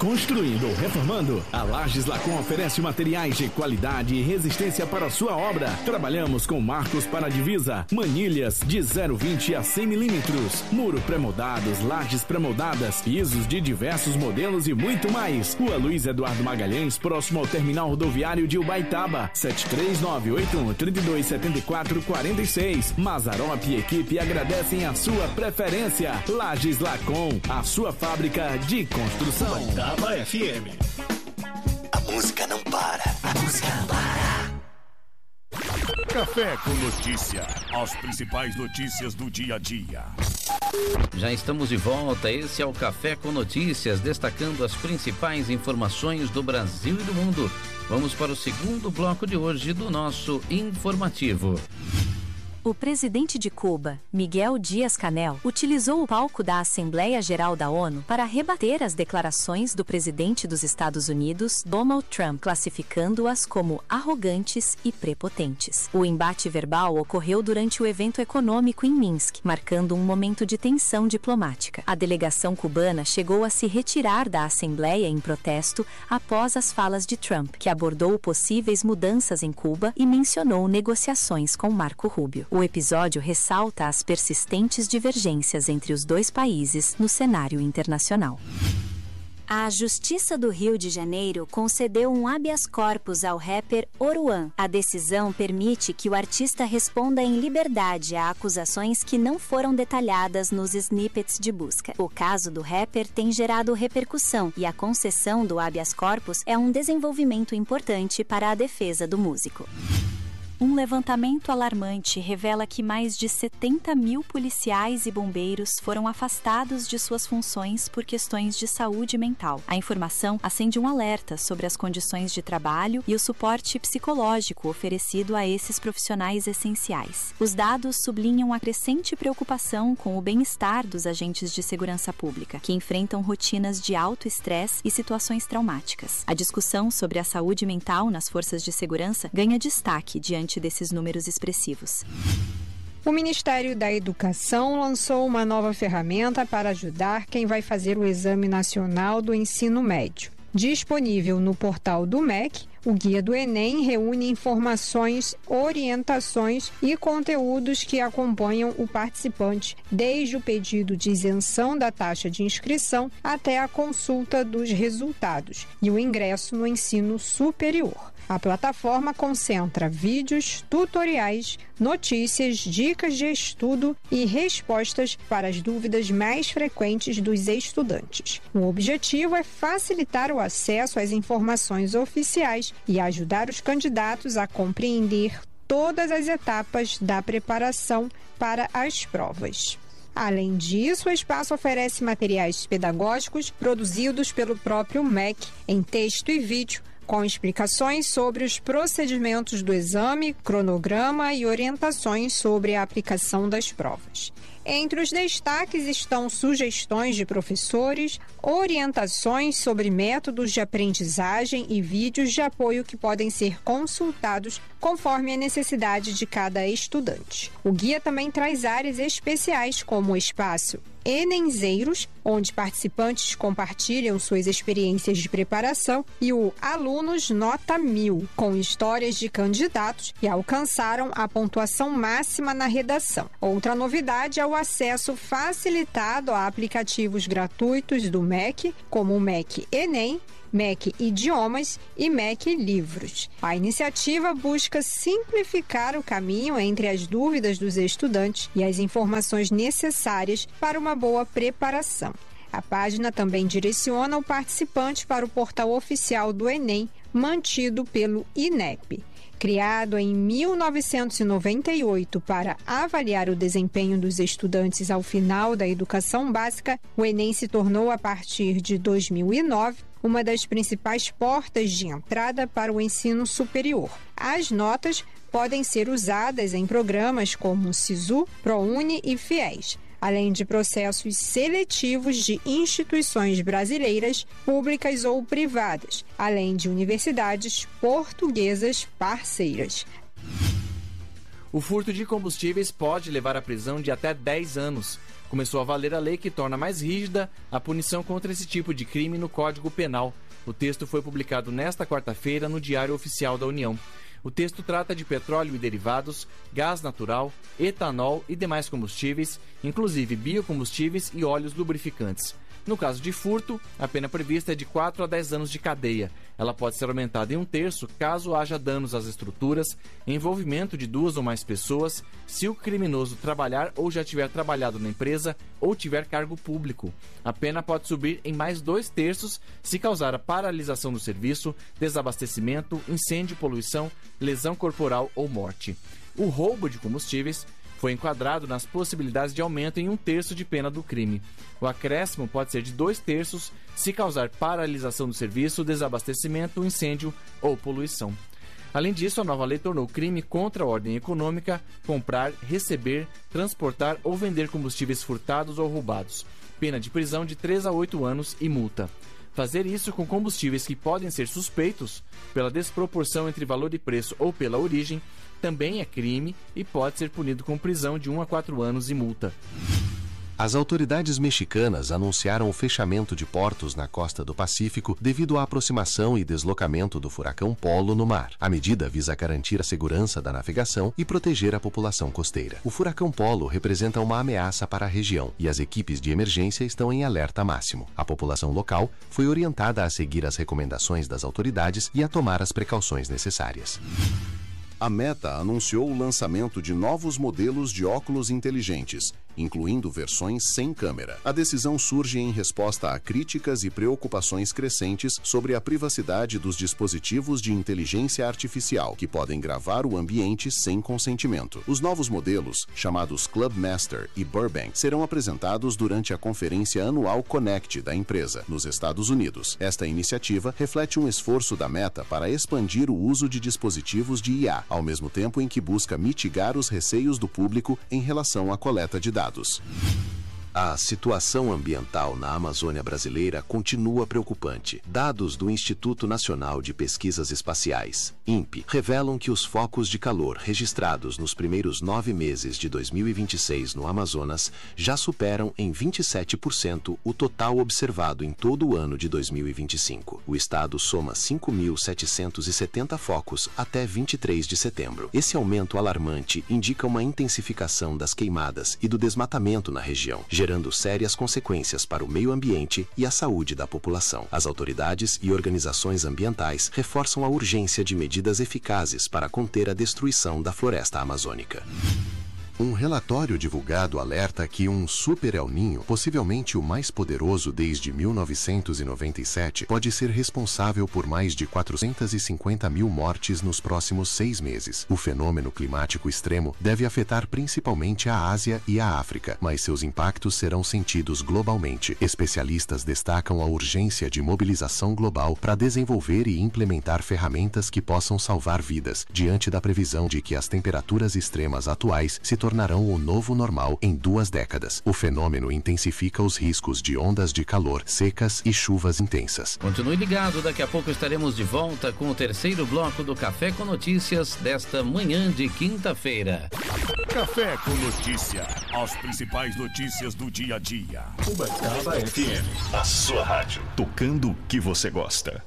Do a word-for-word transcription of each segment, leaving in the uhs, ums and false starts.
Construindo ou reformando? A Lages Lacom oferece materiais de qualidade e resistência para a sua obra. Trabalhamos com marcos para divisa, manilhas de zero vírgula vinte a cem milímetros, muro pré-moldados, lajes pré-moldadas, pisos de diversos modelos e muito mais. Rua Luiz Eduardo Magalhães, próximo ao terminal rodoviário de Ubaitaba. sete três nove oito um, três dois sete quatro, quatro seis. Mazarop e equipe agradecem a sua preferência. Lages Lacom, a sua fábrica de construção. Ubaitaba F M. A música não para. A música não para. Café com notícia. As principais notícias do dia a dia. Já estamos de volta. Esse é o Café com Notícias, destacando as principais informações do Brasil e do mundo. Vamos para o segundo bloco de hoje do nosso informativo. O presidente de Cuba, Miguel Díaz-Canel, utilizou o palco da Assembleia Geral da ONU para rebater as declarações do presidente dos Estados Unidos, Donald Trump, classificando-as como arrogantes e prepotentes. O embate verbal ocorreu durante o evento econômico em Minsk, marcando um momento de tensão diplomática. A delegação cubana chegou a se retirar da Assembleia em protesto após as falas de Trump, que abordou possíveis mudanças em Cuba e mencionou negociações com Marco Rubio. O episódio ressalta as persistentes divergências entre os dois países no cenário internacional. A Justiça do Rio de Janeiro concedeu um habeas corpus ao rapper Oruan. A decisão permite que o artista responda em liberdade a acusações que não foram detalhadas nos snippets de busca. O caso do rapper tem gerado repercussão e a concessão do habeas corpus é um desenvolvimento importante para a defesa do músico. Um levantamento alarmante revela que mais de setenta mil policiais e bombeiros foram afastados de suas funções por questões de saúde mental. A informação acende um alerta sobre as condições de trabalho e o suporte psicológico oferecido a esses profissionais essenciais. Os dados sublinham a crescente preocupação com o bem-estar dos agentes de segurança pública, que enfrentam rotinas de alto estresse e situações traumáticas. A discussão sobre a saúde mental nas forças de segurança ganha destaque diante desses números expressivos. O Ministério da Educação lançou uma nova ferramenta para ajudar quem vai fazer o Exame Nacional do Ensino Médio. Disponível no portal do M E C, o Guia do Enem reúne informações, orientações e conteúdos que acompanham o participante, desde o pedido de isenção da taxa de inscrição até a consulta dos resultados e o ingresso no ensino superior. A plataforma concentra vídeos, tutoriais, notícias, dicas de estudo e respostas para as dúvidas mais frequentes dos estudantes. O objetivo é facilitar o acesso às informações oficiais e ajudar os candidatos a compreender todas as etapas da preparação para as provas. Além disso, o espaço oferece materiais pedagógicos produzidos pelo próprio M E C em texto e vídeo, com explicações sobre os procedimentos do exame, cronograma e orientações sobre a aplicação das provas. Entre os destaques estão sugestões de professores, orientações sobre métodos de aprendizagem e vídeos de apoio que podem ser consultados conforme a necessidade de cada estudante. O guia também traz áreas especiais como o espaço Enenzeiros, onde participantes compartilham suas experiências de preparação, e o Alunos Nota Mil, com histórias de candidatos que alcançaram a pontuação máxima na redação. Outra novidade é o acesso facilitado a aplicativos gratuitos do M E C, como o M E C Enem, M E C Idiomas e M E C Livros. A iniciativa busca simplificar o caminho entre as dúvidas dos estudantes e as informações necessárias para uma boa preparação. A página também direciona o participante para o portal oficial do Enem, mantido pelo I N E P. Criado em mil novecentos e noventa e oito para avaliar o desempenho dos estudantes ao final da educação básica, o Enem se tornou, a partir de dois mil e nove, uma das principais portas de entrada para o ensino superior. As notas podem ser usadas em programas como SISU, ProUni e FIES, além de processos seletivos de instituições brasileiras, públicas ou privadas, além de universidades portuguesas parceiras. O furto de combustíveis pode levar à prisão de até dez anos. começou a valer a lei que torna mais rígida a punição contra esse tipo de crime no Código Penal. O texto foi publicado nesta quarta-feira no Diário Oficial da União. O texto trata de petróleo e derivados, gás natural, etanol e demais combustíveis, inclusive biocombustíveis e óleos lubrificantes. No caso de furto, a pena prevista é de quatro a dez anos de cadeia. Ela pode ser aumentada em um terço caso haja danos às estruturas, envolvimento de duas ou mais pessoas, se o criminoso trabalhar ou já tiver trabalhado na empresa ou tiver cargo público. A pena pode subir em mais dois terços se causar a paralisação do serviço, desabastecimento, incêndio, poluição, lesão corporal ou morte. O roubo de combustíveis foi enquadrado nas possibilidades de aumento em um terço de pena do crime. O acréscimo pode ser de dois terços se causar paralisação do serviço, desabastecimento, incêndio ou poluição. Além disso, a nova lei tornou crime contra a ordem econômica comprar, receber, transportar ou vender combustíveis furtados ou roubados. Pena de prisão de três a oito anos e multa. Fazer isso com combustíveis que podem ser suspeitos pela desproporção entre valor e preço ou pela origem também é crime e pode ser punido com prisão de um a quatro anos e multa. As autoridades mexicanas anunciaram o fechamento de portos na costa do Pacífico devido à aproximação e deslocamento do furacão Polo no mar. A medida visa garantir a segurança da navegação e proteger a população costeira. O furacão Polo representa uma ameaça para a região e as equipes de emergência estão em alerta máximo. A população local foi orientada a seguir as recomendações das autoridades e a tomar as precauções necessárias. A Meta anunciou o lançamento de novos modelos de óculos inteligentes, incluindo versões sem câmera. A decisão surge em resposta a críticas e preocupações crescentes sobre a privacidade dos dispositivos de inteligência artificial, que podem gravar o ambiente sem consentimento. Os novos modelos, chamados Club Master e Burbank, serão apresentados durante a conferência anual Connect da empresa, nos Estados Unidos. Esta iniciativa reflete um esforço da Meta para expandir o uso de dispositivos de I A, ao mesmo tempo em que busca mitigar os receios do público em relação à coleta de dados. A situação ambiental na Amazônia brasileira continua preocupante. Dados do Instituto Nacional de Pesquisas Espaciais, INPE, revelam que os focos de calor registrados nos primeiros nove meses de dois mil e vinte e seis no Amazonas já superam em vinte e sete por cento o total observado em todo o ano de dois mil e vinte e cinco. O estado soma cinco mil setecentos e setenta focos até vinte e três de setembro. Esse aumento alarmante indica uma intensificação das queimadas e do desmatamento na região, gerando sérias consequências para o meio ambiente e a saúde da população. As autoridades e organizações ambientais reforçam a urgência de medidas eficazes para conter a destruição da floresta amazônica. Um relatório divulgado alerta que um Super El Niño, possivelmente o mais poderoso desde mil novecentos e noventa e sete, pode ser responsável por mais de quatrocentas e cinquenta mil mortes nos próximos seis meses. O fenômeno climático extremo deve afetar principalmente a Ásia e a África, mas seus impactos serão sentidos globalmente. Especialistas destacam a urgência de mobilização global para desenvolver e implementar ferramentas que possam salvar vidas, diante da previsão de que as temperaturas extremas atuais se tornarão o novo normal em duas décadas. O fenômeno intensifica os riscos de ondas de calor, secas e chuvas intensas. Continue ligado, daqui a pouco estaremos de volta com o terceiro bloco do Café com Notícias desta manhã de quinta-feira. Café com Notícia, as principais notícias do dia a dia. Uberaba F M, a sua rádio, tocando o que você gosta.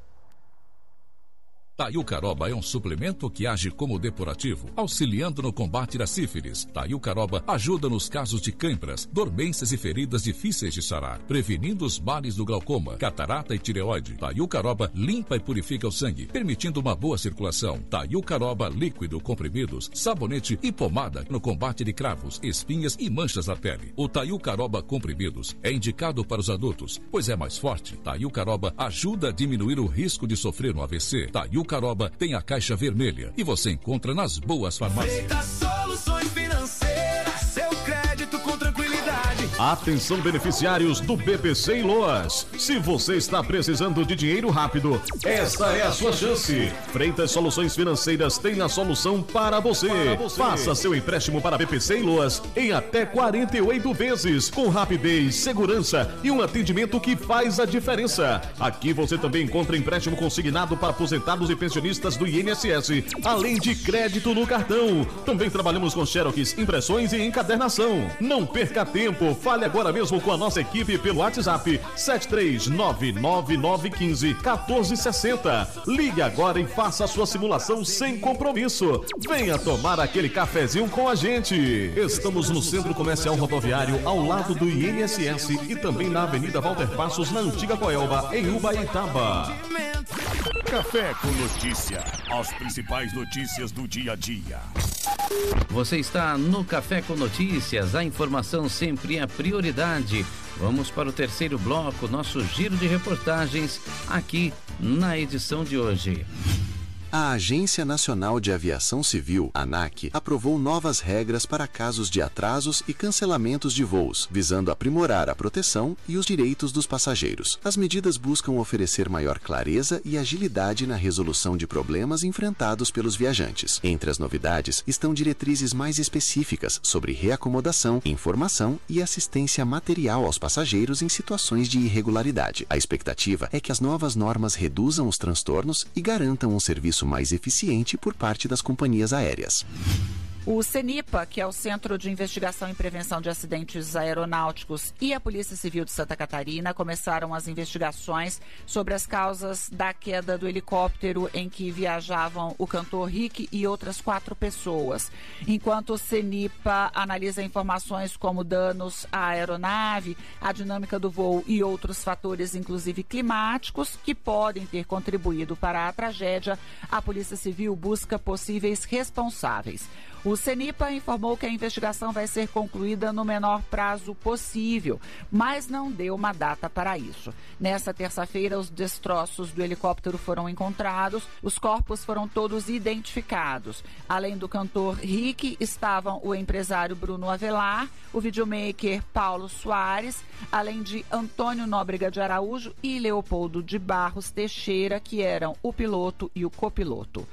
Taiucaroba é um suplemento que age como depurativo, auxiliando no combate da sífilis. Taiucaroba ajuda nos casos de cãibras, dormências e feridas difíceis de sarar, prevenindo os males do glaucoma, catarata e tireoide. Taiucaroba limpa e purifica o sangue, permitindo uma boa circulação. Taiucaroba líquido, comprimidos, sabonete e pomada no combate de cravos, espinhas e manchas na pele. O Taiucaroba comprimidos é indicado para os adultos, pois é mais forte. Taiucaroba ajuda a diminuir o risco de sofrer um A V C. Taiucaroba tem a caixa vermelha e você encontra nas boas farmácias. Feita Soluções Financeiras, seu crédito com tranquilidade. Atenção, beneficiários do B P C e Loas. Se você está precisando de dinheiro rápido, esta é a sua chance. Freitas Soluções Financeiras tem a solução para você. Para você. Faça seu empréstimo para B P C e Loas em até quarenta e oito vezes, com rapidez, segurança e um atendimento que faz a diferença. Aqui você também encontra empréstimo consignado para aposentados e pensionistas do I N S S, além de crédito no cartão. Também trabalhamos com xerox, impressões e encadernação. Não perca tempo, fale agora mesmo com a nossa equipe pelo WhatsApp sete três nove nove nove um cinco um quatro seis zero. Ligue agora e faça a sua simulação sem compromisso. Venha tomar aquele cafezinho com a gente. Estamos no Centro Comercial Rodoviário, ao lado do I N S S, e também na Avenida Walter Passos, na Antiga Coelba, em Ubaitaba. Café com Notícia. As principais notícias do dia a dia. Você está no Café com Notícias, a informação sempre é a prioridade. Vamos para o terceiro bloco, nosso giro de reportagens, aqui na edição de hoje. A Agência Nacional de Aviação Civil, ANAC, aprovou novas regras para casos de atrasos e cancelamentos de voos, visando aprimorar a proteção e os direitos dos passageiros. As medidas buscam oferecer maior clareza e agilidade na resolução de problemas enfrentados pelos viajantes. Entre as novidades estão diretrizes mais específicas sobre reacomodação, informação e assistência material aos passageiros em situações de irregularidade. A expectativa é que as novas normas reduzam os transtornos e garantam um serviço mais eficiente por parte das companhias aéreas. O CENIPA, que é o Centro de Investigação e Prevenção de Acidentes Aeronáuticos, e a Polícia Civil de Santa Catarina começaram as investigações sobre as causas da queda do helicóptero em que viajavam o cantor Rick e outras quatro pessoas. Enquanto o CENIPA analisa informações como danos à aeronave, a dinâmica do voo e outros fatores, inclusive climáticos, que podem ter contribuído para a tragédia, a Polícia Civil busca possíveis responsáveis. O CENIPA informou que a investigação vai ser concluída no menor prazo possível, mas não deu uma data para isso. Nesta terça-feira, os destroços do helicóptero foram encontrados, os corpos foram todos identificados. Além do cantor Rick, estavam o empresário Bruno Avelar, o videomaker Paulo Soares, além de Antônio Nóbrega de Araújo e Leopoldo de Barros Teixeira, que eram o piloto e o copiloto.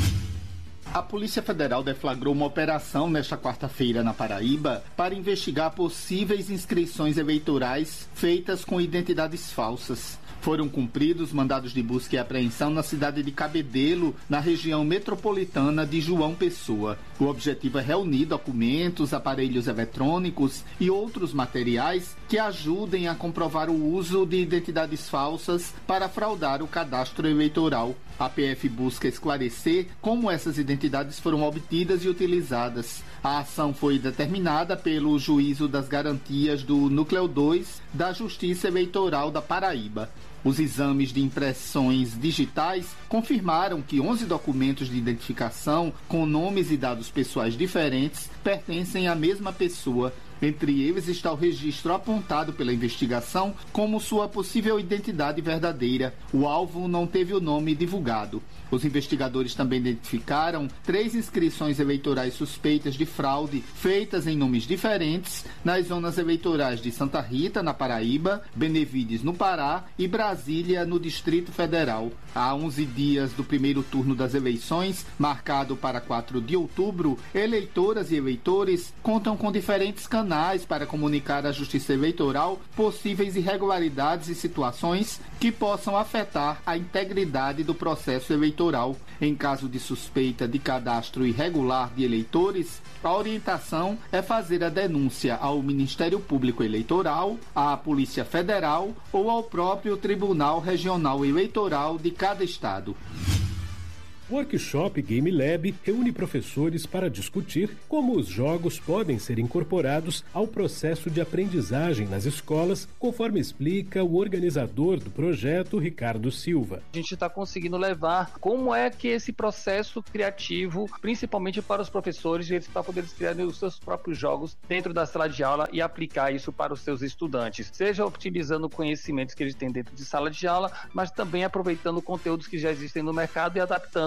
A Polícia Federal deflagrou uma operação nesta quarta-feira na Paraíba para investigar possíveis inscrições eleitorais feitas com identidades falsas. Foram cumpridos mandados de busca e apreensão na cidade de Cabedelo, na região metropolitana de João Pessoa. O objetivo é reunir documentos, aparelhos eletrônicos e outros materiais que ajudem a comprovar o uso de identidades falsas para fraudar o cadastro eleitoral. A P F busca esclarecer como essas identidades foram obtidas e utilizadas. A ação foi determinada pelo Juízo das Garantias do Núcleo dois da Justiça Eleitoral da Paraíba. Os exames de impressões digitais confirmaram que onze documentos de identificação com nomes e dados pessoais diferentes pertencem à mesma pessoa. Entre eles está o registro apontado pela investigação como sua possível identidade verdadeira. O alvo não teve o nome divulgado. Os investigadores também identificaram três inscrições eleitorais suspeitas de fraude feitas em nomes diferentes nas zonas eleitorais de Santa Rita, na Paraíba, Benevides, no Pará, e Brasília, no Distrito Federal. Há onze dias do primeiro turno das eleições, marcado para quatro de outubro, eleitoras e eleitores contam com diferentes canais para comunicar à Justiça Eleitoral possíveis irregularidades e situações que possam afetar a integridade do processo eleitoral. Em caso de suspeita de cadastro irregular de eleitores, a orientação é fazer a denúncia ao Ministério Público Eleitoral, à Polícia Federal ou ao próprio Tribunal Regional Eleitoral de cada estado. O Workshop Game Lab reúne professores para discutir como os jogos podem ser incorporados ao processo de aprendizagem nas escolas, conforme explica o organizador do projeto, Ricardo Silva. A gente está conseguindo levar como é que esse processo criativo, principalmente para os professores, eles para poderem criar os seus próprios jogos dentro da sala de aula e aplicar isso para os seus estudantes, seja utilizando conhecimentos que eles têm dentro de sala de aula, mas também aproveitando conteúdos que já existem no mercado e adaptando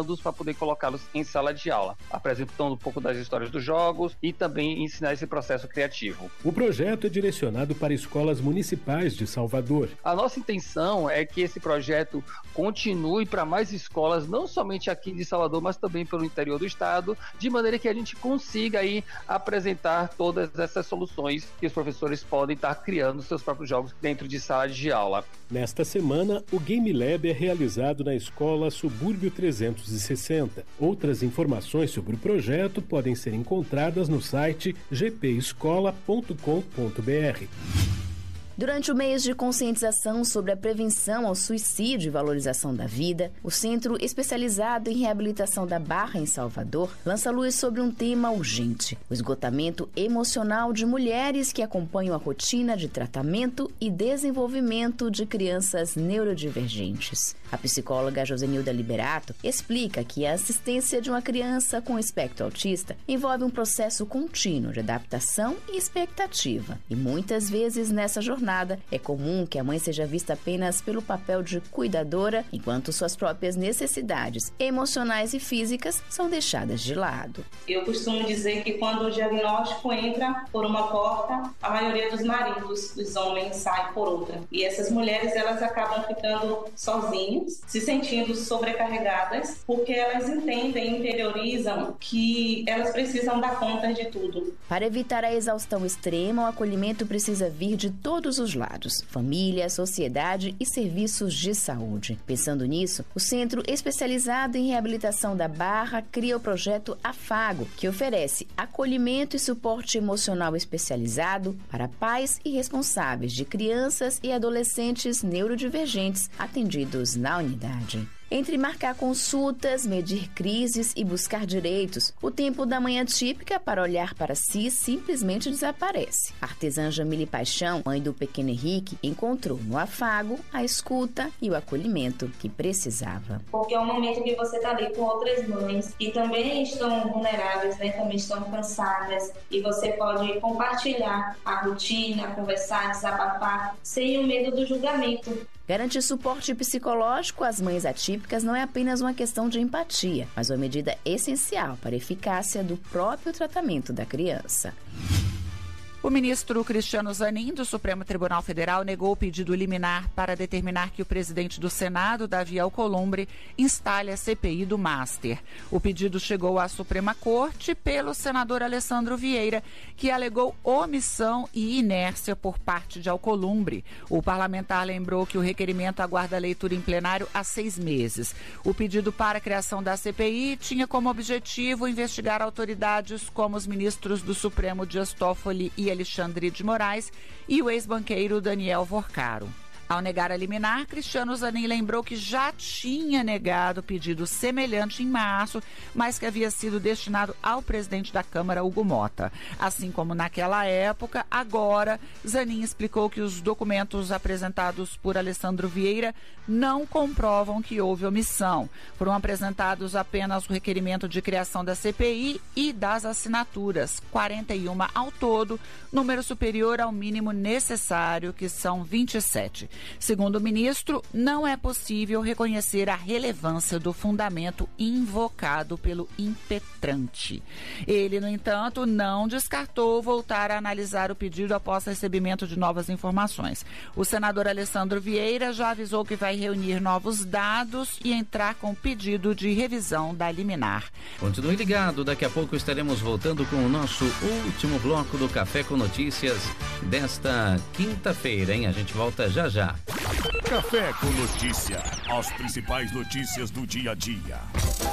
educandos para poder colocá-los em sala de aula, apresentando um pouco das histórias dos jogos e também ensinar esse processo criativo. O projeto é direcionado para escolas municipais de Salvador. A nossa intenção é que esse projeto continue para mais escolas, não somente aqui de Salvador, mas também pelo interior do estado, de maneira que a gente consiga aí apresentar todas essas soluções que os professores podem estar criando seus próprios jogos dentro de sala de aula. Nesta semana, o Game Lab é realizado na Escola Subúrbio trezentos e sessenta. Outras informações sobre o projeto podem ser encontradas no site g p escola ponto com ponto b r. Durante o mês de conscientização sobre a prevenção ao suicídio e valorização da vida, o Centro Especializado em Reabilitação da Barra, em Salvador, lança luz sobre um tema urgente: o esgotamento emocional de mulheres que acompanham a rotina de tratamento e desenvolvimento de crianças neurodivergentes. A psicóloga Josenilda Liberato explica que a assistência de uma criança com espectro autista envolve um processo contínuo de adaptação e expectativa. E muitas vezes nessa jornada é comum que a mãe seja vista apenas pelo papel de cuidadora, enquanto suas próprias necessidades emocionais e físicas são deixadas de lado. Eu costumo dizer que quando o diagnóstico entra por uma porta, a maioria dos maridos, dos homens, sai por outra. E essas mulheres, elas acabam ficando sozinhas, se sentindo sobrecarregadas, porque elas entendem, interiorizam que elas precisam dar conta de tudo. Para evitar a exaustão extrema, o acolhimento precisa vir de todos os lados: família, sociedade e serviços de saúde. Pensando nisso, o Centro Especializado em Reabilitação da Barra cria o projeto Afago, que oferece acolhimento e suporte emocional especializado para pais e responsáveis de crianças e adolescentes neurodivergentes atendidos na unidade. Entre marcar consultas, medir crises e buscar direitos, o tempo da manhã típica para olhar para si simplesmente desaparece. A artesã Jamile Paixão, mãe do pequeno Henrique, encontrou no Afago a escuta e o acolhimento que precisava. Porque é um momento que você está ali com outras mães que também estão vulneráveis, né? Também estão cansadas, e você pode compartilhar a rotina, conversar, desabafar, sem o medo do julgamento. Garantir suporte psicológico às mães atípicas não é apenas uma questão de empatia, mas uma medida essencial para a eficácia do próprio tratamento da criança. O ministro Cristiano Zanin, do Supremo Tribunal Federal, negou o pedido liminar para determinar que o presidente do Senado, Davi Alcolumbre, instale a C P I do Master. O pedido chegou à Suprema Corte pelo senador Alessandro Vieira, que alegou omissão e inércia por parte de Alcolumbre. O parlamentar lembrou que o requerimento aguarda a leitura em plenário há seis meses. O pedido para a criação da C P I tinha como objetivo investigar autoridades como os ministros do Supremo Dias Toffoli e Alexandre de Moraes e o ex-banqueiro Daniel Vorcaro. Ao negar a liminar, Cristiano Zanin lembrou que já tinha negado pedido semelhante em março, mas que havia sido destinado ao presidente da Câmara, Hugo Mota. Assim como naquela época, agora, Zanin explicou que os documentos apresentados por Alessandro Vieira não comprovam que houve omissão. Foram apresentados apenas o requerimento de criação da C P I e das assinaturas, quarenta e uma ao todo, número superior ao mínimo necessário, que são vinte e sete. Segundo o ministro, não é possível reconhecer a relevância do fundamento invocado pelo impetrante. Ele, no entanto, não descartou voltar a analisar o pedido após recebimento de novas informações. O senador Alessandro Vieira já avisou que vai reunir novos dados e entrar com pedido de revisão da liminar. Continue ligado, daqui a pouco estaremos voltando com o nosso último bloco do Café com Notícias desta quinta-feira, hein? A gente volta já já. Café com Notícia. As principais notícias do dia a dia.